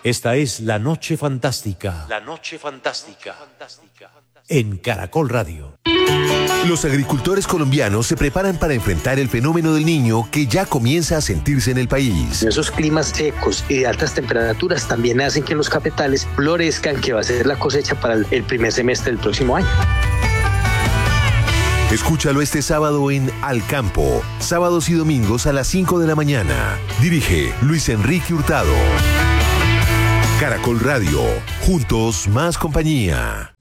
Esta es La Noche Fantástica. La Noche Fantástica. En Caracol Radio. Los agricultores colombianos se preparan para enfrentar el fenómeno del Niño que ya comienza a sentirse en el país. Esos climas secos y de altas temperaturas también hacen que los cafetales florezcan, que va a ser la cosecha para el primer semestre del próximo año. Escúchalo este sábado en Al Campo, sábados y domingos a las 5 de la mañana. Dirige Luis Enrique Hurtado. Caracol Radio, juntos más compañía.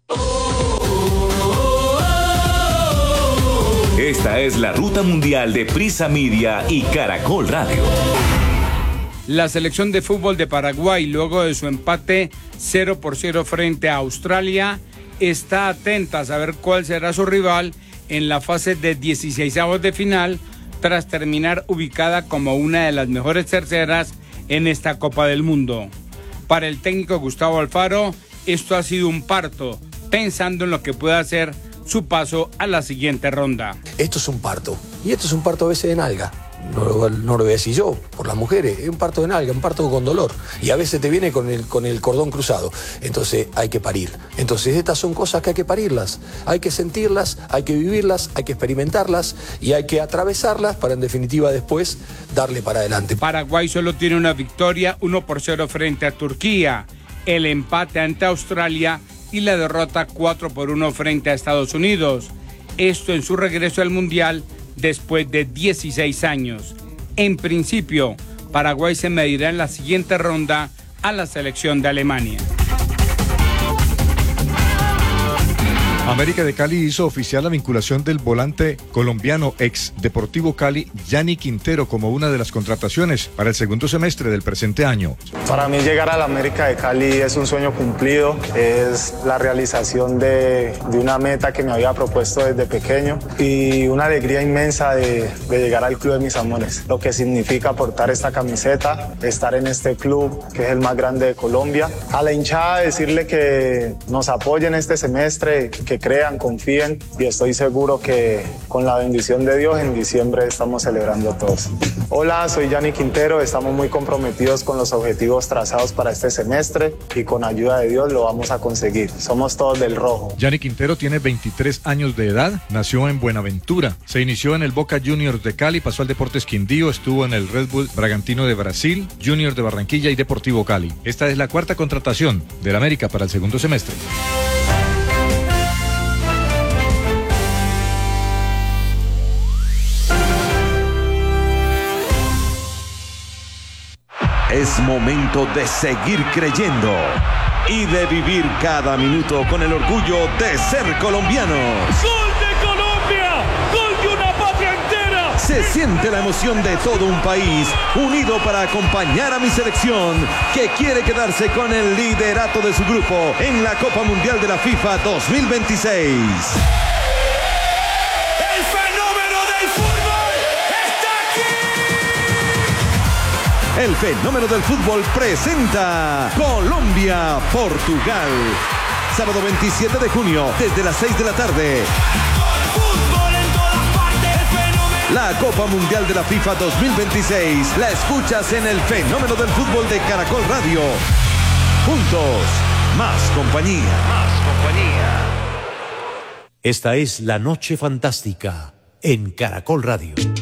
Esta es la ruta mundial de Prisa Media y Caracol Radio. La selección de fútbol de Paraguay, luego de su empate 0-0 frente a Australia, está atenta a saber cuál será su rival en la fase de 16avos de final, tras terminar ubicada como una de las mejores terceras en esta Copa del Mundo. Para el técnico Gustavo Alfaro, esto ha sido un parto, pensando en lo que pueda ser su paso a la siguiente ronda. Esto es un parto, y esto es un parto a veces de nalga. No lo voy a decir yo, por las mujeres, es un parto de nalga, un parto con dolor. Y a veces te viene con el cordón cruzado. Entonces hay que parir. Entonces estas son cosas que hay que parirlas. Hay que sentirlas, hay que vivirlas, hay que experimentarlas y hay que atravesarlas para en definitiva después darle para adelante. Paraguay solo tiene una victoria, 1-0 frente a Turquía, el empate ante Australia y la derrota 4-1 frente a Estados Unidos. Esto en su regreso al Mundial después de 16 años. En principio, Paraguay se medirá en la siguiente ronda a la selección de Alemania. América de Cali hizo oficial la vinculación del volante colombiano ex Deportivo Cali, Gianni Quintero, como una de las contrataciones para el segundo semestre del presente año. Para mí llegar a la América de Cali es un sueño cumplido, es la realización de una meta que me había propuesto desde pequeño y una alegría inmensa de llegar al club de mis amores. Lo que significa portar esta camiseta, estar en este club que es el más grande de Colombia. A la hinchada decirle que nos apoyen este semestre, que crean, confíen y estoy seguro que con la bendición de Dios en diciembre estamos celebrando todos. Hola, soy Gianni Quintero, estamos muy comprometidos con los objetivos trazados para este semestre y con ayuda de Dios lo vamos a conseguir. Somos todos del rojo. Gianni Quintero tiene 23 años de edad, nació en Buenaventura, se inició en el Boca Juniors de Cali, pasó al Deportes Quindío, estuvo en el Red Bull Bragantino de Brasil, Juniors de Barranquilla y Deportivo Cali. Esta es la cuarta contratación del América para el segundo semestre. Es momento de seguir creyendo y de vivir cada minuto con el orgullo de ser colombianos. ¡Gol de Colombia! ¡Gol de una patria entera! Se siente la emoción de todo un país unido para acompañar a mi selección que quiere quedarse con el liderato de su grupo en la Copa Mundial de la FIFA 2026. El fenómeno del fútbol presenta Colombia-Portugal. Sábado 27 de junio, desde las 6 de la tarde. Fútbol en todas partes. La Copa Mundial de la FIFA 2026 la escuchas en el fenómeno del fútbol de Caracol Radio. Juntos, más compañía. Más compañía. Esta es La Noche Fantástica en Caracol Radio.